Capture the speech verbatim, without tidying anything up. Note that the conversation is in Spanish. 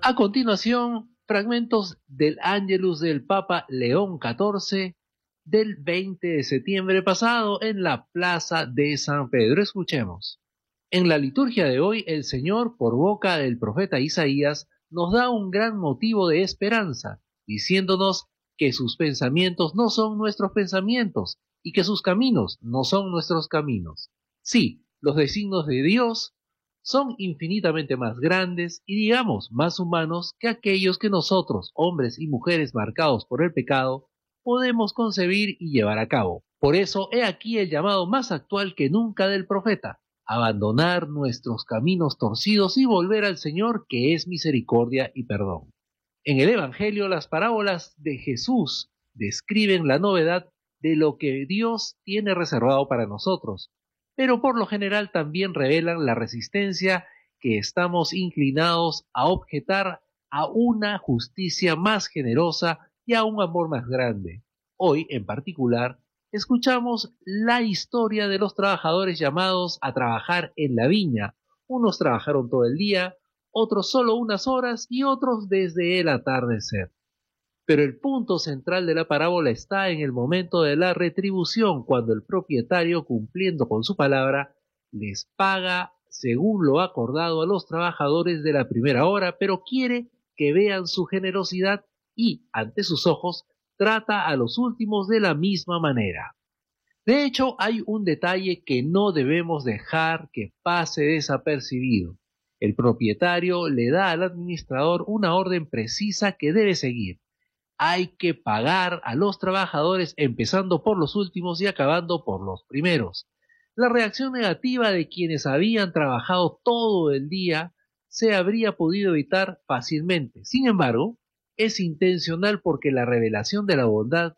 A continuación, fragmentos del Ángelus del Papa León catorce del veinte de septiembre pasado en la Plaza de San Pedro. Escuchemos. En la liturgia de hoy, el Señor, por boca del profeta Isaías, nos da un gran motivo de esperanza, diciéndonos que sus pensamientos no son nuestros pensamientos y que sus caminos no son nuestros caminos. Sí, los designios de Dios son infinitamente más grandes y, digamos, más humanos que aquellos que nosotros, hombres y mujeres marcados por el pecado, podemos concebir y llevar a cabo. Por eso, he aquí el llamado más actual que nunca del profeta: abandonar nuestros caminos torcidos y volver al Señor, que es misericordia y perdón. En el Evangelio, las parábolas de Jesús describen la novedad de lo que Dios tiene reservado para nosotros, pero por lo general también revelan la resistencia que estamos inclinados a objetar a una justicia más generosa y a un amor más grande. Hoy, en particular, escuchamos la historia de los trabajadores llamados a trabajar en la viña. Unos trabajaron todo el día, otros solo unas horas y otros desde el atardecer. Pero el punto central de la parábola está en el momento de la retribución, cuando el propietario, cumpliendo con su palabra, les paga según lo acordado a los trabajadores de la primera hora, pero quiere que vean su generosidad y, ante sus ojos, trata a los últimos de la misma manera. De hecho, hay un detalle que no debemos dejar que pase desapercibido. El propietario le da al administrador una orden precisa que debe seguir. Hay que pagar a los trabajadores empezando por los últimos y acabando por los primeros. La reacción negativa de quienes habían trabajado todo el día se habría podido evitar fácilmente. Sin embargo, es intencional, porque la revelación de la bondad